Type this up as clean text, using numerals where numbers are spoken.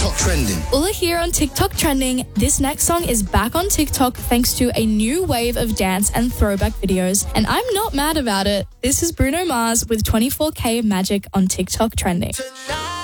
TikTok trending. Ula here on TikTok trending. This next song is back on TikTok thanks to a new wave of dance and throwback videos, and I'm not mad about it. This is Bruno Mars with 24K Magic on TikTok trending.